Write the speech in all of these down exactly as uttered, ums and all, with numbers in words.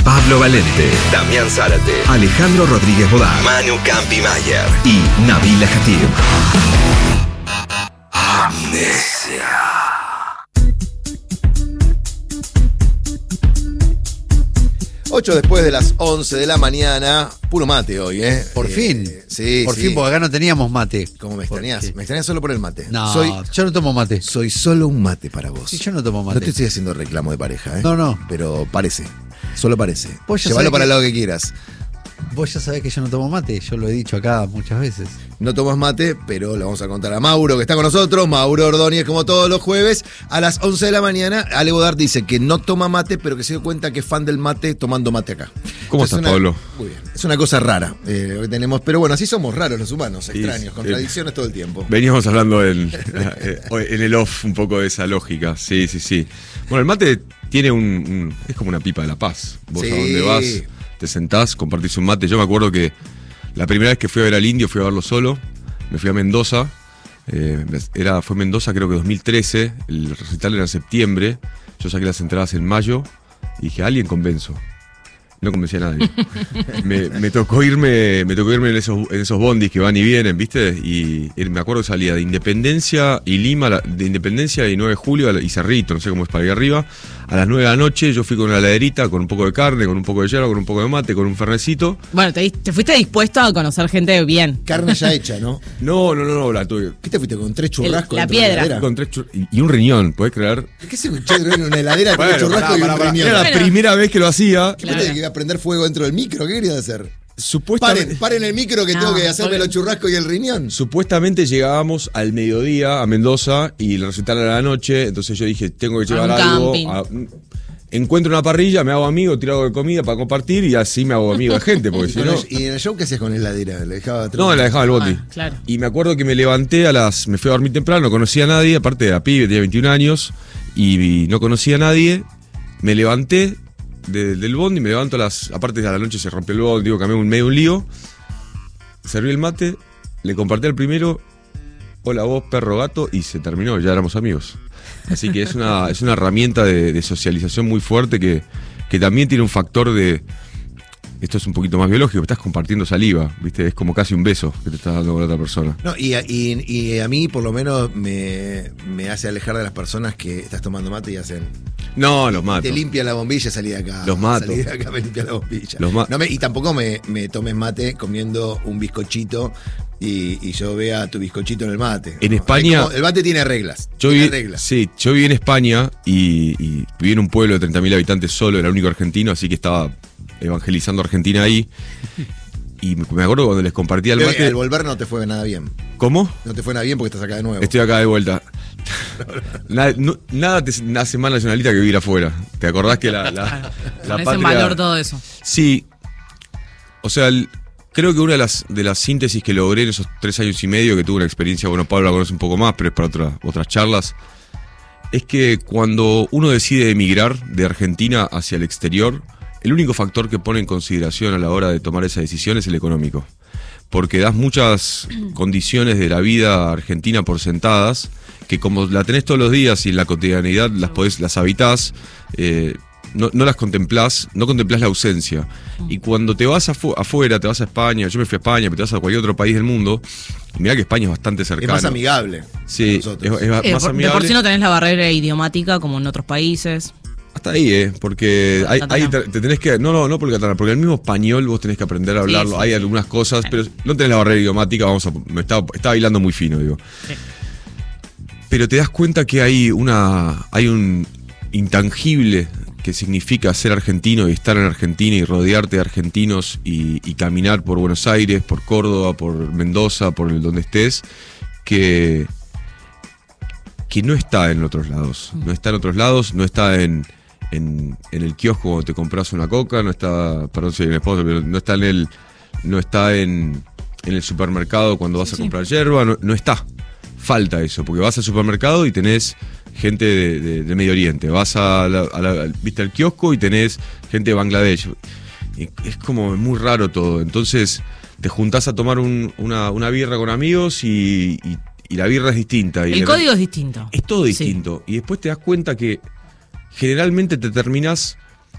Pablo Valente, Damián Zárate, Alejandro Rodríguez Bodar, Manu Campi Mayer y Nabila Khatib. Amnesia. ocho después de las once de la mañana, puro mate hoy, ¿eh? Por eh, fin. Sí, Por sí. fin, porque acá no teníamos mate. ¿Cómo me extrañás? Me extrañás solo por el mate. No, soy, yo no tomo mate. soy solo un mate para vos. Sí, yo no tomo mate. No te estoy haciendo reclamo de pareja, ¿eh? No, no. Pero parece. Solo parece. Vos ya Llévalo sabés para que- el lado que quieras. Vos ya sabés que yo no tomo mate. Yo lo he dicho acá muchas veces. No tomas mate, pero le vamos a contar a Mauro, que está con nosotros. Mauro Ordóñez, como todos los jueves, a las once de la mañana. Ale Bodar dice que no toma mate, pero que se dio cuenta que es fan del mate tomando mate acá. ¿Cómo Entonces, estás, una- Pablo? Muy bien. Es una cosa rara eh, lo que tenemos. Pero bueno, así somos raros los humanos, Sí, extraños, eh, contradicciones todo el tiempo. Veníamos hablando en, en el off un poco de esa lógica. Sí, sí, sí. Bueno, el mate tiene un, un- es como una pipa de la paz. Vos Sí. a donde vas, te sentás, compartís un mate. Yo me acuerdo que la primera vez que fui a ver al Indio, fui a verlo solo. Me fui a Mendoza. eh, era, fue Mendoza creo que dos mil trece. El recital era en septiembre. Yo saqué las entradas en mayo. Y dije, a alguien convenzo. No convencí a nadie. me, me tocó irme, me tocó irme en esos, en esos bondis que van y vienen, ¿viste? Y eh, me acuerdo que salía de Independencia y Lima, la- de Independencia y nueve de julio a la- y Cerrito, no sé cómo es para ir arriba. A las nueve de la noche yo fui con una heladerita, con un poco de carne, con un poco de yerba, con un poco de mate, con un fernecito. Bueno, te, te fuiste dispuesto a conocer gente bien. Carne ya hecha, ¿no? No, no, no, no, la tuve. ¿Qué te fuiste con tres churrascos? la dentro de piedra. heladera? Con tres chur- y, y un riñón, ¿podés creer? ¿Qué se escuchó en una heladera con Bueno, un churrasco pará, y un pará, pará. riñón? Era la Bueno. primera vez que lo hacía. ¿Qué te que prender fuego dentro del micro? ¿Qué querías hacer? Supuestamente. Paren, paren el micro que No, tengo que hacerme porque- los churrascos y el riñón. Supuestamente llegábamos al mediodía a Mendoza y el recital era a la noche, entonces yo dije, tengo que A llevar un algo. camping. a- encuentro una parrilla, me hago amigo, tiro algo de comida para compartir y así me hago amigo de gente, porque ¿Y, si con no... el- ¿Y en el show qué hacías con la heladera? ¿Le dejaba atrás? No, la dejaba en el bondi. Ah, claro. Y me acuerdo que me levanté a las... Me fui a dormir temprano, no conocía a nadie, aparte de la pibe, tenía veintiún años, y, y no conocía a nadie. Me levanté de- del bondi, me levanto a las... Aparte de a la noche se rompió el bondi, digo, cambié un medio un lío. Serví el mate, le compartí al primero, hola vos, perro gato, y se terminó, ya éramos amigos. Así que es una, es una herramienta de, de socialización muy fuerte que, que también tiene un factor de... Esto es un poquito más biológico, estás compartiendo saliva, ¿viste? Es como casi un beso que te estás dando con la otra persona. No, y, a- y- y a mí por lo menos me, me hace alejar de las personas que estás tomando mate y hacen... No, los mato. Te limpia la bombilla, salí de acá. Los mato. Salí de acá, me limpia la bombilla. Los ma- No me- y tampoco me, me tomes mate comiendo un bizcochito y, y yo vea tu bizcochito en el mate. En ¿no? España- Hay como- el mate tiene reglas. Yo tiene viví, reglas. sí, yo viví en España y, y viví en un pueblo de treinta mil habitantes solo, era el único argentino, así que estaba evangelizando Argentina ahí. Y me me acuerdo cuando les compartía el Creo que mate. al volver no te fue nada bien. ¿Cómo? No te fue nada bien porque estás acá de nuevo. Estoy acá de vuelta. Nada, no- nada te hace más nacionalista que vivir afuera. ¿Te acordás que la, la, la Pones en patria- valor todo eso. Sí. O sea, el- creo que una de las, de las síntesis que logré en esos tres años y medio que tuve una experiencia, bueno, Pablo la conoce un poco más, pero es para otra- otras charlas, es que cuando uno decide emigrar de Argentina hacia el exterior, el único factor que pone en consideración a la hora de tomar esa decisión es el económico. Porque das muchas condiciones de la vida argentina por sentadas, que como la tenés todos los días y en la cotidianidad las podés, las habitás, eh, no, no las contemplás, no contemplás la ausencia. Y cuando te vas afu- afuera, te vas a España, yo me fui a España, pero te vas a cualquier otro país del mundo, y mirá que España es bastante es cercano. más amigable. Sí, nosotros. es, es Eh, más por- de amigable. por sí no tenés la barrera idiomática como en otros países. Hasta ahí, ¿eh? Porque Por hay, catalán. hay- te, te tenés que... No, no, no por el catalán, porque el mismo español vos tenés que aprender a Sí, hablarlo. sí, hay sí. algunas cosas, Claro. pero no tenés la barrera idiomática, vamos a... Me estaba, estaba bailando muy fino, digo. Sí. Pero te das cuenta que hay una... Hay un intangible que significa ser argentino y estar en Argentina y rodearte de argentinos y, y caminar por Buenos Aires, por Córdoba, por Mendoza, por el donde estés, que... que no está en otros lados. No está en otros lados, no está en, en, en el kiosco cuando te compras una coca, no está, perdón si hay un esposo, pero no está en el, no está en, en el supermercado cuando vas a comprar yerba, no, no está. Falta eso, porque vas al supermercado y tenés gente de, de- de Medio Oriente, vas a la, a la- viste al kiosco y tenés gente de Bangladesh. Y es como muy raro todo. Entonces te juntás a tomar un- una, una birra con amigos y, y- y la birra es distinta. Y El le- código es distinto. es todo Sí. distinto. Y después te das cuenta que generalmente te terminás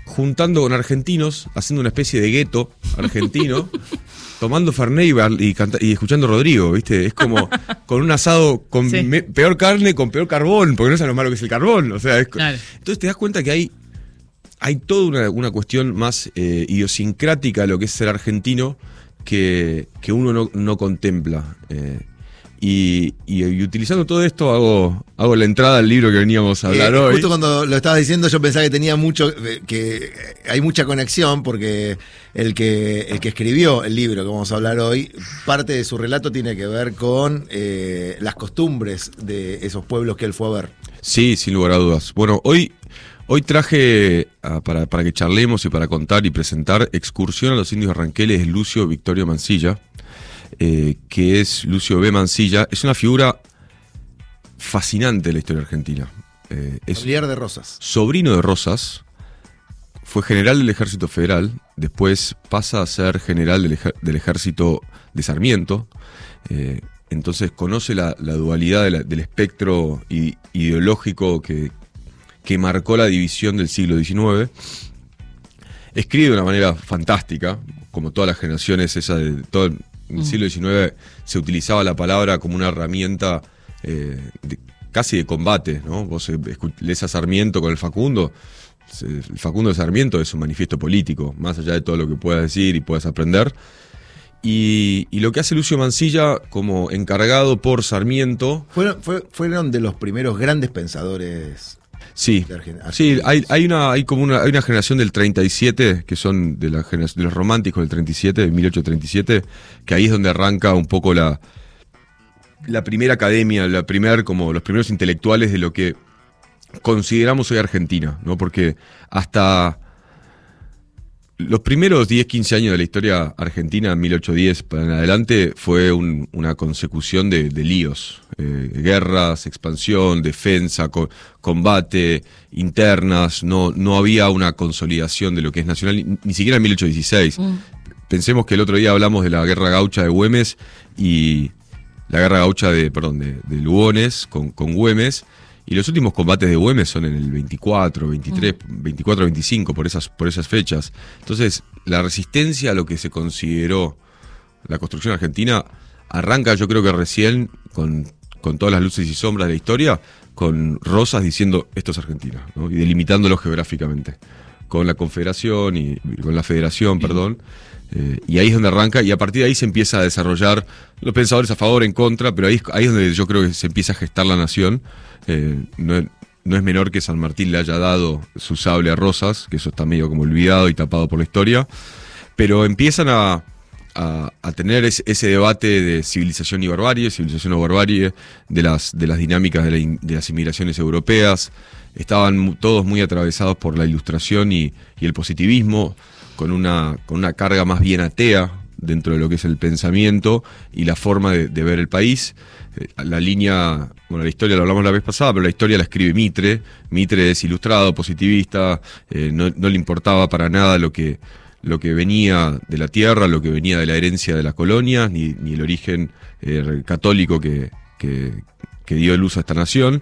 juntando con argentinos, haciendo una especie de gueto argentino, tomando Fernet y, bar- y, canta- y escuchando Rodrigo, ¿viste? Es como con un asado con Sí. me- peor carne, con peor carbón, porque no sabes lo malo que es el carbón. O sea, es co- Claro. Entonces te das cuenta que hay, hay toda una, una cuestión más eh, idiosincrática de lo que es ser argentino que, que uno no, no contempla. Eh, y, y- y utilizando todo esto hago, hago la entrada al libro que veníamos a hablar Eh, hoy. Justo cuando lo estabas diciendo yo pensaba que tenía mucho, eh, que hay mucha conexión porque el que, el que escribió el libro que vamos a hablar hoy, parte de su relato tiene que ver con eh, las costumbres de esos pueblos que él fue a ver. Sí, sin lugar a dudas. Bueno, hoy, hoy traje, ah, para, para que charlemos y para contar y presentar, Excursión a los Indios Arranqueles de Lucio Victorio Mansilla, eh, que es Lucio B. Mansilla. Es una figura fascinante de la historia argentina. Eh, es Familiar de Rosas. sobrino de Rosas, fue general del Ejército Federal, después pasa a ser general del, ejer- del Ejército de Sarmiento, eh, entonces conoce la, la dualidad de la- del espectro i- ideológico que, que marcó la división del siglo diecinueve. Escribe de una manera fantástica, como todas las generaciones, esa de todo el, en el siglo diecinueve se utilizaba la palabra como una herramienta eh, de- casi de combate, ¿no? Vos eh, escu- lees a Sarmiento con el Facundo. El Facundo de Sarmiento es un manifiesto político, más allá de todo lo que puedas decir y puedas aprender. Y, y lo que hace Lucio Mansilla como encargado por Sarmiento. Fueron, fue- fueron de los primeros grandes pensadores. Sí, De Argen- sí, hay, hay una, hay como una, hay una generación del treinta y siete, que son de la generación de los románticos del treinta y siete, de mil ochocientos treinta y siete, que ahí es donde arranca un poco la, la primera academia, la primer, como los primeros intelectuales de lo que consideramos hoy Argentina, ¿no? Porque hasta los primeros diez, quince años de la historia argentina, mil ochocientos diez para en adelante, fue un- una consecución de, de líos, eh, guerras, expansión, defensa, co- combate, internas, no, no había una consolidación de lo que es nacional, ni, ni siquiera en mil ochocientos dieciséis. Pensemos que el otro día hablamos de la guerra gaucha de Güemes y la guerra gaucha de, perdón, de, de Lugones con, con Güemes. Y los últimos combates de Güemes son en el veinticuatro, veintitrés, veinticuatro, veinticinco, por esas, por esas fechas. Entonces, la resistencia a lo que se consideró la construcción argentina arranca, yo creo que recién, con, con todas las luces y sombras de la historia, con Rosas diciendo esto es Argentina, ¿no? Y delimitándolo geográficamente, con la Confederación y, y con la Federación, perdón. Eh, y ahí es donde arranca, y a partir de ahí se empieza a desarrollar los pensadores a favor, en contra, pero ahí, es- ahí es donde yo creo que se empieza a gestar la nación. Eh, no, es- no es menor que San Martín le haya dado su sable a Rosas, que eso está medio como olvidado y tapado por la historia, pero empiezan a, a, a tener ese, ese debate de civilización y barbarie, civilización o barbarie, de las, de las dinámicas de, la in- de las inmigraciones europeas. Estaban mu- todos muy atravesados por la ilustración y, y el positivismo, con una, con una carga más bien atea dentro de lo que es el pensamiento y la forma de, de ver el país. Eh, La línea, bueno, la historia la hablamos la vez pasada, pero la historia la escribe Mitre. Mitre es ilustrado, positivista, eh, no, no le importaba para nada lo que, lo que venía de la tierra, lo que venía de la herencia de las colonias, ni, ni el origen eh, católico que, que, que dio el uso a esta nación.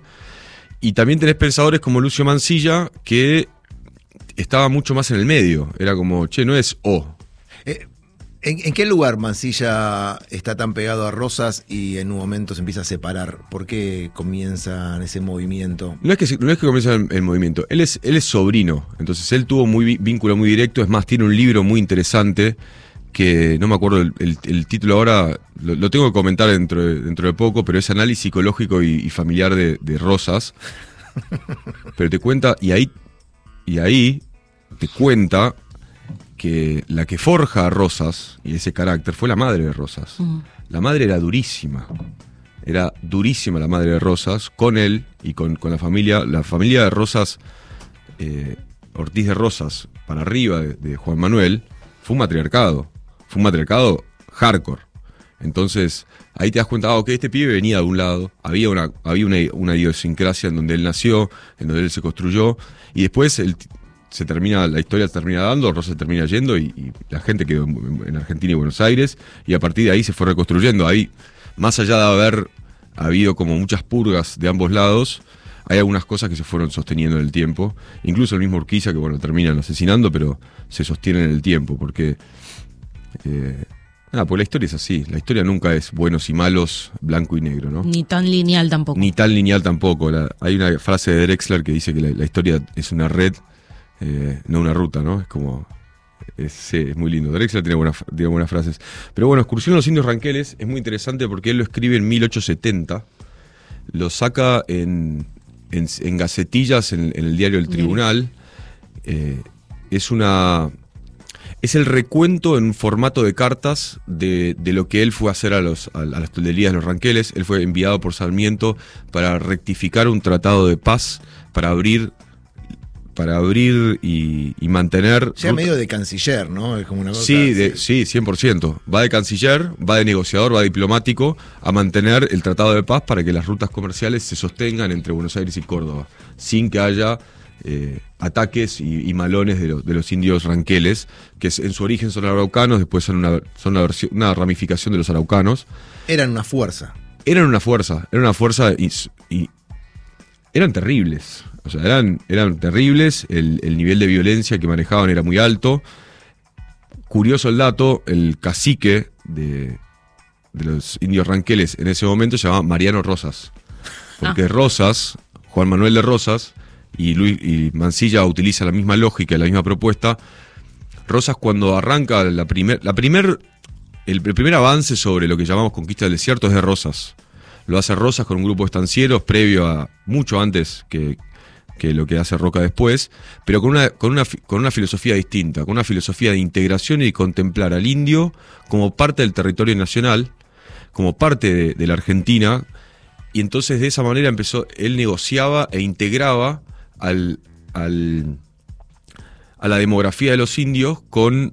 Y también tenés pensadores como Lucio Mansilla, que estaba mucho más en el medio. Era como, che, no es O. Eh, ¿en, en qué lugar Mansilla está tan pegado a Rosas y en un momento se empieza a separar? ¿Por qué comienzan ese movimiento? No es que, se- no es que comienza el, el movimiento, él es, él es sobrino, entonces él tuvo muy vi- vínculo muy directo, es más, tiene un libro muy interesante que no me acuerdo el, el- el título ahora, lo, lo tengo que comentar dentro de, dentro de poco, pero es Análisis Psicológico y, y Familiar de, de Rosas, pero te cuenta, y ahí, y ahí te cuenta que la que forja a Rosas y ese carácter fue la madre de Rosas. La madre era durísima. Era durísima la madre de Rosas, con él y con, con la familia. La familia de Rosas, eh, Ortiz de Rosas, para arriba de, de Juan Manuel, fue un matriarcado. Fue un matriarcado hardcore. Entonces, ahí te das cuenta, ah, ok, este pibe venía de un lado, había una, había una, una idiosincrasia en donde él nació, en donde él se construyó, y después él, se termina, la historia se termina dando, Rosas se termina yendo, y, y la gente quedó en, en Argentina y Buenos Aires, y a partir de ahí se fue reconstruyendo. Ahí, más allá de haber habido como muchas purgas de ambos lados, hay algunas cosas que se fueron sosteniendo en el tiempo. Incluso el mismo Urquiza, que bueno, terminan asesinando, pero se sostiene en el tiempo, porque... Eh, nada, porque la historia es así. La historia nunca es buenos y malos, blanco y negro, ¿no? Ni tan lineal tampoco. Ni tan lineal tampoco. La, hay una frase de Drexler que dice que la, la historia es una red, eh, no una ruta, ¿no? Es como... Es, sí, es muy lindo. Drexler tiene buenas, tiene buenas frases. Pero bueno, Excursión a los Indios Ranqueles es muy interesante porque él lo escribe en mil ochocientos setenta. Lo saca en, en, en gacetillas en, en el diario El Tribunal. Eh, es una... Es el recuento en formato de cartas de, de lo que él fue a hacer a, los, a, a las tolderías de los Ranqueles. Él fue enviado por Sarmiento para rectificar un tratado de paz, para abrir... para abrir y, y mantener... Ya medio de canciller, ¿no? Es como una cosa... Sí, de, sí, cien por ciento. Va de canciller, va de negociador, va de diplomático a mantener el tratado de paz para que las rutas comerciales se sostengan entre Buenos Aires y Córdoba, sin que haya eh, ataques y, y malones de, lo, de los indios ranqueles, que en su origen son araucanos, después son una, son una, versión, una ramificación de los araucanos. Eran una fuerza. Eran una fuerza, eran una fuerza y, y eran terribles. O sea, eran, eran terribles, el, el nivel de violencia que manejaban era muy alto. Curioso el dato, el cacique de, de los indios ranqueles en ese momento se llamaba Mariano Rosas. Porque ah. Rosas, Juan Manuel de Rosas, y, Luis, y Mansilla utiliza la misma lógica, la misma propuesta. Rosas, cuando arranca la primer, la primer, el, el primer avance sobre lo que llamamos conquista del desierto es de Rosas. Lo hace Rosas con un grupo de estancieros previo a, mucho antes que... que lo que hace Roca después, pero con una, con, una, con una filosofía distinta, con una filosofía de integración y contemplar al indio como parte del territorio nacional, como parte de, de la Argentina, y entonces de esa manera empezó, él negociaba e integraba al, al, a la demografía de los indios con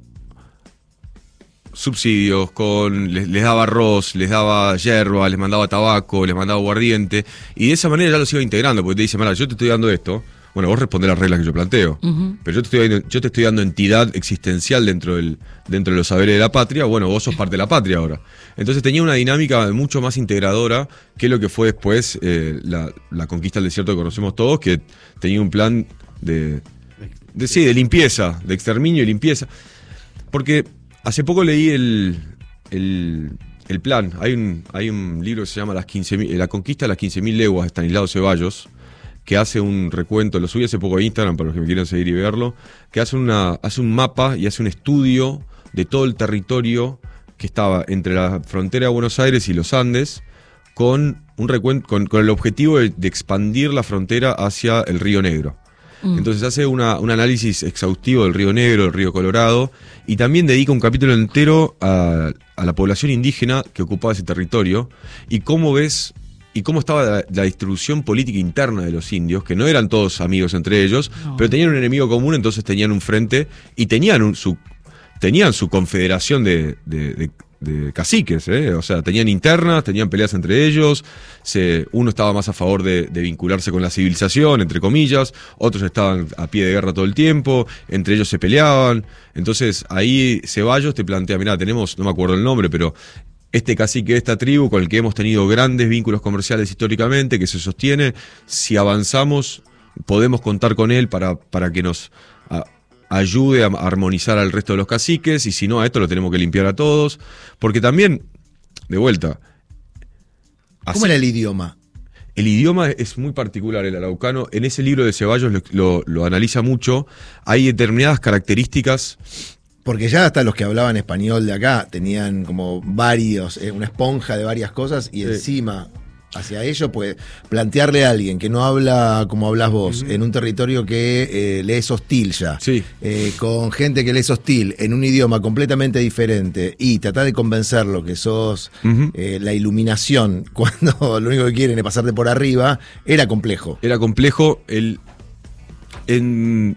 subsidios, con les, les daba arroz, les daba yerba, les mandaba tabaco, les mandaba aguardiente, y de esa manera ya los iba integrando, porque te dice, mira, yo te estoy dando esto, bueno, vos respondés las reglas que yo planteo, uh-huh. pero yo te, estoy dando, yo te estoy dando entidad existencial dentro, del, dentro de los saberes de la patria, bueno, vos sos parte de la patria ahora. Entonces tenía una dinámica mucho más integradora que lo que fue después eh, la, la conquista del desierto que conocemos todos, que tenía un plan de, de, sí, de limpieza, de exterminio y limpieza, porque... Hace poco leí el, el, el plan. Hay un, hay un libro que se llama Las quince mil, La conquista de las quince mil leguas de Estanislao Ceballos, que hace un recuento, lo subí hace poco a Instagram para los que me quieran seguir y verlo, que hace, una, hace un mapa y hace un estudio de todo el territorio que estaba entre la frontera de Buenos Aires y los Andes, con, un recuento, con, con el objetivo de, de expandir la frontera hacia el Río Negro. Entonces hace una, un análisis exhaustivo del Río Negro, del Río Colorado, y también dedica un capítulo entero a, a la población indígena que ocupaba ese territorio, y cómo ves, y cómo estaba la, la distribución política interna de los indios, que no eran todos amigos entre ellos, no. pero tenían un enemigo común, entonces tenían un frente, y tenían un, su, tenían su confederación de, de, de de caciques, ¿eh? O sea, tenían internas, tenían peleas entre ellos, se, uno estaba más a favor de, de vincularse con la civilización, entre comillas, otros estaban a pie de guerra todo el tiempo, entre ellos se peleaban, entonces ahí Ceballos te plantea, mirá, tenemos, no me acuerdo el nombre, pero este cacique de esta tribu con el que hemos tenido grandes vínculos comerciales históricamente, que se sostiene, si avanzamos podemos contar con él para, para que nos... A, ayude a armonizar al resto de los caciques, y si no, a esto lo tenemos que limpiar a todos, porque también, de vuelta... ¿Cómo así, era el idioma? El idioma es muy particular, el araucano. En ese libro de Ceballos lo, lo, lo analiza mucho. Hay determinadas características... Porque ya hasta los que hablaban español de acá tenían como varios, eh, una esponja de varias cosas, y sí. encima... hacia ello, pues plantearle a alguien que no habla como hablas vos, uh-huh. en un territorio que eh, le es hostil ya, sí. eh, con gente que le es hostil, en un idioma completamente diferente, y tratar de convencerlo que sos uh-huh. eh, la iluminación, cuando lo único que quieren es pasarte por arriba, era complejo. Era complejo. El, en,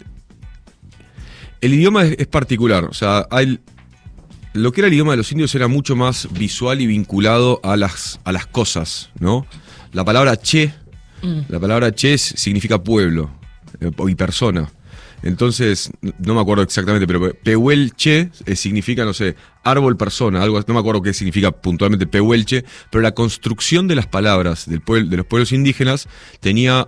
el idioma es, es particular, o sea, hay... Lo que era el idioma de los indios era mucho más visual y vinculado a las, a las cosas, ¿no? La palabra che, mm. la palabra che significa pueblo eh, y persona. Entonces, no me acuerdo exactamente, pero pehuelche eh, significa, no sé, árbol persona, algo, no me acuerdo qué significa puntualmente pehuelche, pero la construcción de las palabras del pueblo, de los pueblos indígenas tenía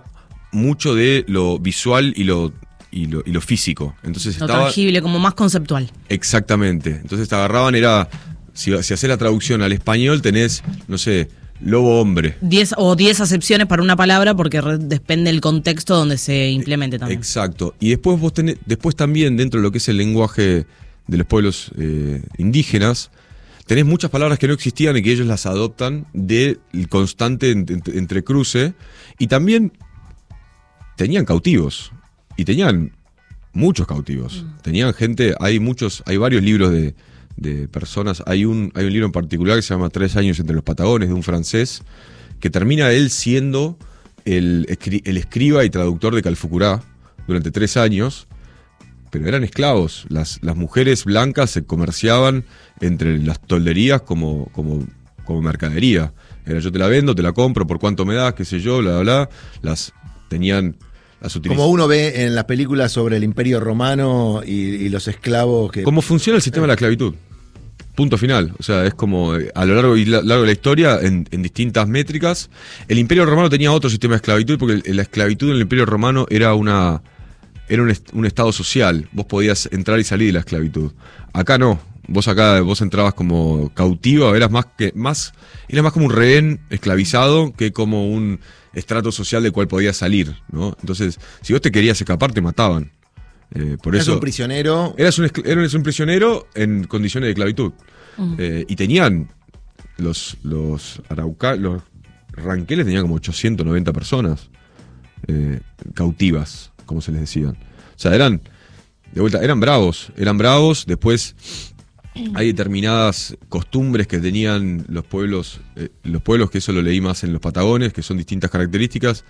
mucho de lo visual y lo, y lo, y lo físico. Entonces Lo estaba... tangible, como más conceptual. Exactamente. Entonces te agarraban, era... Si, si haces la traducción al español, tenés, no sé, lobo hombre. Diez o diez acepciones para una palabra porque re- depende del contexto donde se implemente también. Exacto. Y después vos tenés, después también dentro de lo que es el lenguaje de los pueblos eh, indígenas, tenés muchas palabras que no existían y que ellos las adoptan del constante ent- ent- entrecruce. Y también tenían cautivos. Y tenían muchos cautivos. Mm. Tenían gente, hay muchos, hay varios libros de, de personas. Hay un, hay un libro en particular que se llama Tres años entre los Patagones, de un francés, que termina él siendo el, el escriba y traductor de Calfucurá durante tres años, pero eran esclavos. Las, las mujeres blancas se comerciaban entre las tolderías como, como, como mercadería. Era yo te la vendo, te la compro, por cuánto me das, qué sé yo, bla, bla, bla. Las tenían... Las utiliz- Como uno ve en las películas sobre el Imperio Romano y, y los esclavos que... ¿Cómo funciona el sistema de la esclavitud? Punto final. O sea, es como eh, a lo largo y la, largo de la historia, en, en distintas métricas. El Imperio Romano tenía otro sistema de esclavitud, porque el, la esclavitud en el Imperio Romano era una era un, est- un estado social. Vos podías entrar y salir de la esclavitud. Acá no. Vos acá vos entrabas como cautivo, eras más que más eras más como un rehén esclavizado que como un estrato social del cual podías salir, ¿no? Entonces, si vos te querías escapar, te mataban. Eh, por Eras eso un prisionero. Eras un, escl- eras un prisionero en condiciones de esclavitud. Uh-huh. Eh, y tenían los los arauca, los ranqueles tenían como ochocientas noventa personas eh, cautivas, como se les decían. O sea, eran de vuelta, eran bravos, eran bravos. Después hay determinadas costumbres que tenían los pueblos, eh, los pueblos que eso lo leí más en los Patagones, que son distintas características,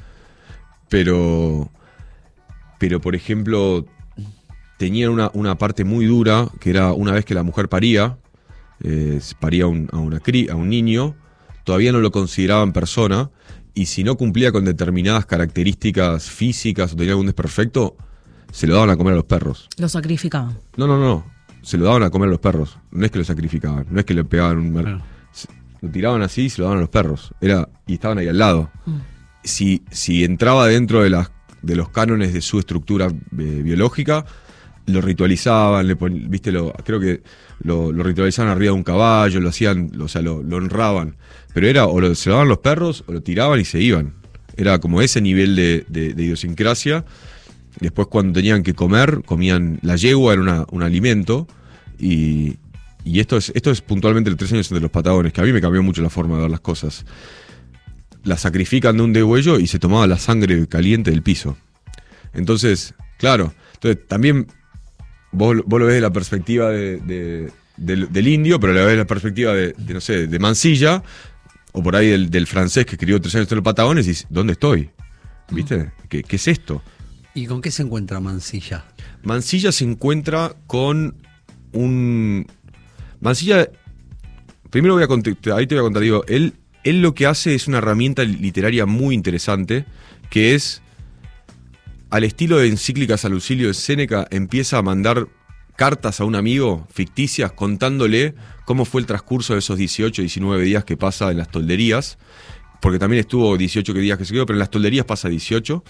pero pero por ejemplo tenían una, una parte muy dura, que era una vez que la mujer paría, eh, paría un, a, una cri, a un niño, todavía no lo consideraban persona, y si no cumplía con determinadas características físicas o tenía algún desperfecto, se lo daban a comer a los perros. Lo sacrificaban. No, no, no, se lo daban a comer a los perros, no es que lo sacrificaban, no es que le pegaban un... Claro. Lo tiraban así y se lo daban a los perros, era y estaban ahí al lado. Mm. Si, si entraba dentro de, las, de los cánones de su estructura eh, biológica, lo ritualizaban, le pon, viste, lo, creo que lo, lo ritualizaban arriba de un caballo, lo hacían, lo, o sea, lo, lo honraban. Pero era, o lo, se lo daban los perros, o lo tiraban y se iban. Era como ese nivel de, de, de idiosincrasia. Después, cuando tenían que comer, comían la yegua, era una, un alimento. Y, y esto es, esto es puntualmente el tres años entre los Patagones, que a mí me cambió mucho la forma de ver las cosas. La sacrifican de un degüello y se tomaba la sangre caliente del piso. Entonces, claro, entonces también... Vos, vos lo ves de la perspectiva de, de, del, del indio, pero lo ves de la perspectiva de, de, no sé, de Mansilla, o por ahí del, del francés que escribió Tres años en los Patagones, y dices, ¿dónde estoy? ¿Viste? ¿Qué, qué es esto? ¿Y con qué se encuentra Mansilla? Mansilla se encuentra con un... Mansilla, primero voy a contar, ahí te voy a contar, digo, él, él lo que hace es una herramienta literaria muy interesante, que es... Al estilo de encíclicas a Lucilio de Séneca, empieza a mandar cartas a un amigo ficticias contándole cómo fue el transcurso de esos dieciocho, diecinueve días que pasa en las tolderías, porque también estuvo dieciocho días que se quedó, pero en las tolderías pasa dieciocho.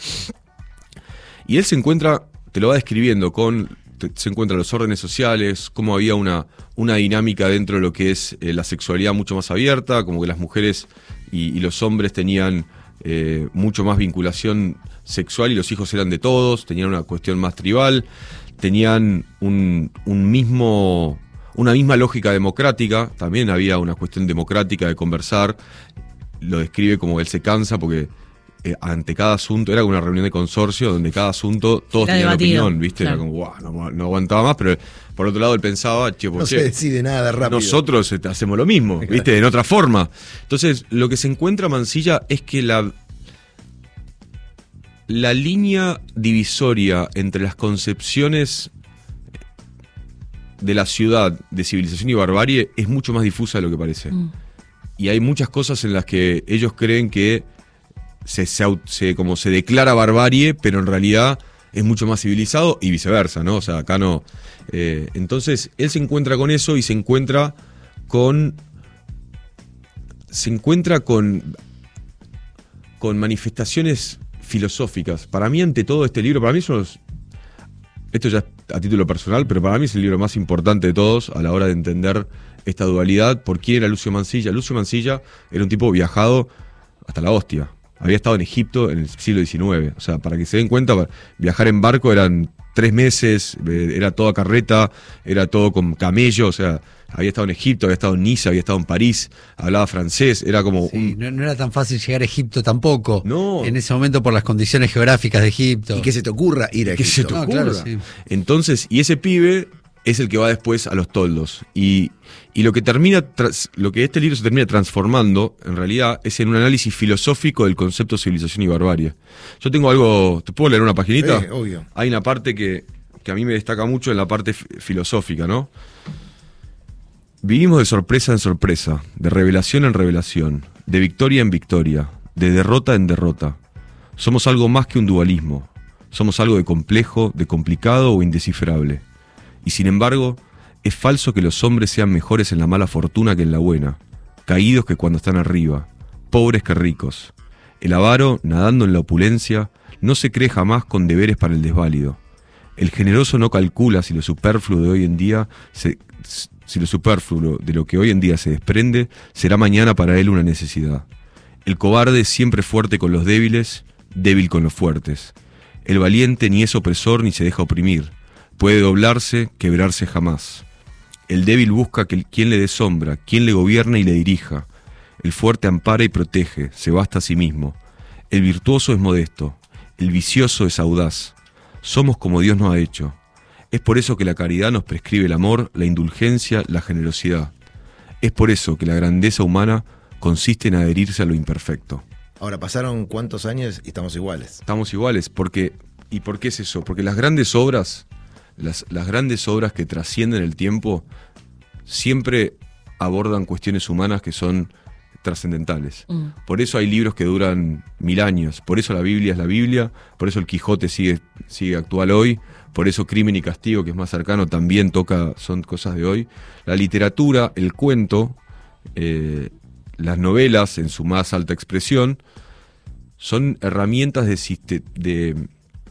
Y él se encuentra, te lo va describiendo, con te, se encuentra los órdenes sociales, cómo había una, una dinámica dentro de lo que es eh, la sexualidad mucho más abierta, como que las mujeres y, y los hombres tenían eh, mucho más vinculación sexual y los hijos eran de todos, tenían una cuestión más tribal, tenían un, un mismo, una misma lógica democrática, también había una cuestión democrática de conversar, lo describe como que él se cansa porque eh, ante cada asunto, era como una reunión de consorcio donde cada asunto todos era tenían debatido, opinión, ¿viste? Claro. Era como, guau, no, no aguantaba más, pero por otro lado él pensaba, che, No che, se decide nada rápido. nosotros este, hacemos lo mismo, ¿viste? En otra forma. Entonces, lo que se encuentra Mansilla es que la... La línea divisoria entre las concepciones de la ciudad, de civilización y barbarie, es mucho más difusa de lo que parece. Mm. Y hay muchas cosas en las que ellos creen que se, se, se, como se declara barbarie, pero en realidad es mucho más civilizado y viceversa, ¿no? O sea, acá no. Eh, entonces, él se encuentra con eso y se encuentra con... Se encuentra con... con manifestaciones filosóficas. Para mí, ante todo, este libro, para mí son los, esto ya es a título personal, pero para mí es el libro más importante de todos a la hora de entender esta dualidad. ¿Por quién era Lucio Mansilla? Lucio Mansilla era un tipo viajado hasta la hostia. Había estado en Egipto en el siglo diecinueve. O sea, para que se den cuenta, viajar en barco eran tres meses, era toda carreta, era todo con camello, o sea, había estado en Egipto, había estado en Niza, había estado en París, hablaba francés, era como... Sí, un... no, no era tan fácil llegar a Egipto tampoco. No. En ese momento por las condiciones geográficas de Egipto. Y que se te ocurra ir a Que se Egipto. te No, ocurra. claro, sí. Entonces, y ese pibe es el que va después a los toldos. Y, y lo que termina, tras, lo que este libro se termina transformando, en realidad, es en un análisis filosófico del concepto de civilización y barbarie. Yo tengo algo, ¿te puedo leer una paginita? Sí, obvio. Hay una parte que, que a mí me destaca mucho en la parte f- filosófica, ¿no? Vivimos de sorpresa en sorpresa, de revelación en revelación, de victoria en victoria, de derrota en derrota. Somos algo más que un dualismo. Somos algo de complejo, de complicado o indescifrable. Y sin embargo, es falso que los hombres sean mejores en la mala fortuna que en la buena, caídos que cuando están arriba, pobres que ricos. El avaro, nadando en la opulencia, no se cree jamás con deberes para el desválido. El generoso no calcula si lo superfluo de hoy en día se... Si lo superfluo de lo que hoy en día se desprende será mañana para él una necesidad. El cobarde es siempre fuerte con los débiles, débil con los fuertes. El valiente ni es opresor ni se deja oprimir. Puede doblarse, quebrarse jamás. El débil busca que quien le dé sombra, quien le gobierne y le dirija. El fuerte ampara y protege, se basta a sí mismo. El virtuoso es modesto, el vicioso es audaz. Somos como Dios nos ha hecho. Es por eso que la caridad nos prescribe el amor, la indulgencia, la generosidad. Es por eso que la grandeza humana consiste en adherirse a lo imperfecto. Ahora, pasaron cuántos años y estamos iguales. Estamos iguales, porque ¿y por qué es eso? Porque las grandes obras, las, las grandes obras que trascienden el tiempo, siempre abordan cuestiones humanas que son trascendentales. Mm. Por eso hay libros que duran mil años, por eso la Biblia es la Biblia, por eso el Quijote sigue, sigue actual hoy, por eso Crimen y Castigo, que es más cercano, también toca, son cosas de hoy. La literatura, el cuento, eh, las novelas en su más alta expresión, son herramientas de, de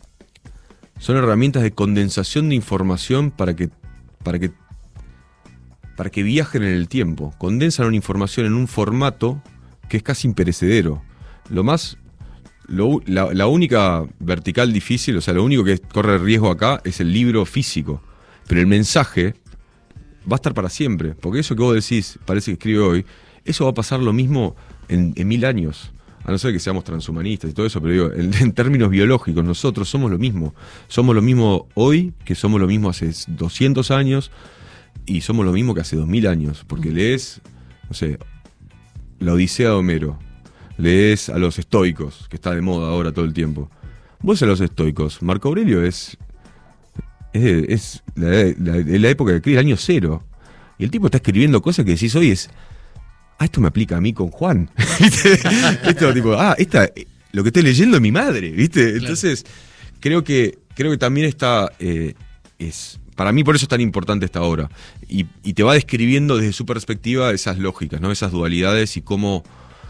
son herramientas de condensación de información para que, para que para que viajen en el tiempo. Condensan una información en un formato que es casi imperecedero. Lo más, lo, la, la única vertical difícil, o sea, lo único que corre riesgo acá es el libro físico. Pero el mensaje va a estar para siempre. Porque eso que vos decís, parece que escribe hoy, eso va a pasar lo mismo en, en mil años. A no ser que seamos transhumanistas y todo eso, pero digo, en, en términos biológicos, nosotros somos lo mismo. Somos lo mismo hoy que somos lo mismo hace doscientos años. Y somos lo mismo que hace dos mil años, porque lees, no sé, la Odisea de Homero, lees a los estoicos, que está de moda ahora todo el tiempo. Vos a los estoicos, Marco Aurelio es es, es la, la, la época de el año cero, y el tipo está escribiendo cosas que decís hoy es, ah, esto me aplica a mí con Juan. Esto tipo, ah, esta, lo que estoy leyendo es mi madre, ¿viste? Claro. Entonces, creo que, creo que también está, eh, es... Para mí por eso es tan importante esta obra. Y, y te va describiendo desde su perspectiva esas lógicas, ¿no? Esas dualidades y cómo,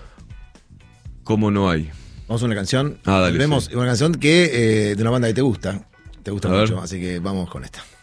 cómo no hay. Vamos a una canción. Ah, dale, Vemos sí. una canción que eh, de una banda que te gusta. Te gusta A mucho, ver. así que vamos con esta.